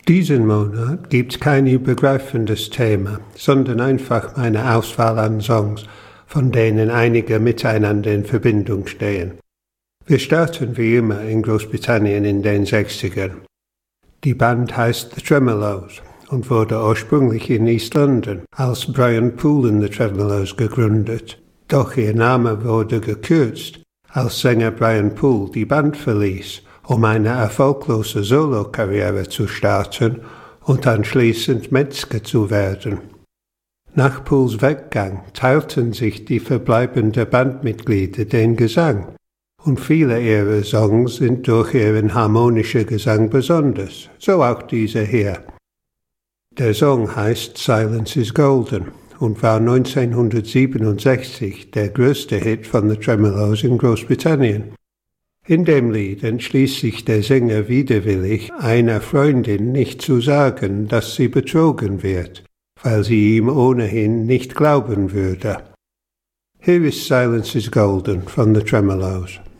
Diesen Monat gibt's kein übergreifendes Thema, sondern einfach meine Auswahl an Songs, von denen einige miteinander in Verbindung stehen. Wir starten wie immer in Großbritannien in den 60ern. Die Band heißt The Tremeloes und wurde ursprünglich in East London als Brian Poole and the Tremeloes gegründet. Doch ihr Name wurde gekürzt, als Sänger Brian Poole die Band verließ, um eine erfolglose Solokarriere zu starten und anschließend Metzger zu werden. Nach Pooles Weggang teilten sich die verbleibenden Bandmitglieder den Gesang, und viele ihrer Songs sind durch ihren harmonischen Gesang besonders, so auch dieser hier. Der Song heißt Silence is Golden und war 1967 der größte Hit von The Tremeloes in Großbritannien. In dem Lied entschließt sich der Sänger widerwillig, einer Freundin nicht zu sagen, dass sie betrogen wird, weil sie ihm ohnehin nicht glauben würde. Here is Silence is Golden von The Tremeloes.